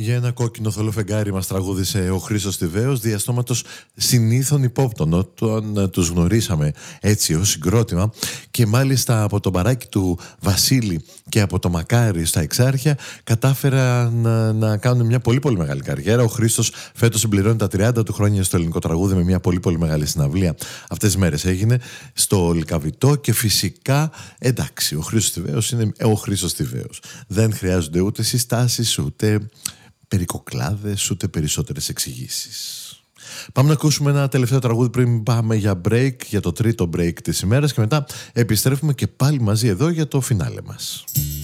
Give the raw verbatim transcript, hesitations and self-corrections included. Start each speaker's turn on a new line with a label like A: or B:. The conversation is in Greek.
A: Για ένα κόκκινο θολό φεγγάρι μας τραγούδισε ο Χρήστος Τιβαίος, διαστόματος συνήθων υπόπτων, όταν τους γνωρίσαμε έτσι ως συγκρότημα, και μάλιστα από το μπαράκι του Βασίλη και από το Μακάρι στα Εξάρχεια κατάφεραν να, να κάνουν μια πολύ πολύ μεγάλη καριέρα. Ο Χρήστος φέτος συμπληρώνει τα τριάντα του χρόνια στο ελληνικό τραγούδι με μια πολύ πολύ μεγάλη συναυλία. Αυτές τις μέρες έγινε στο Λυκαβητό και φυσικά εντάξει, ο Χρήστος Τιβαίος είναι ο Χρήστος Τιβαίος. Δεν χρειάζονται ούτε συστάσεις, ούτε περικοκλάδες, ούτε περισσότερες εξηγήσεις. Πάμε να ακούσουμε ένα τελευταίο τραγούδι πριν πάμε για break, για το τρίτο break της ημέρας, και μετά επιστρέφουμε και πάλι μαζί εδώ για το φινάλε μας.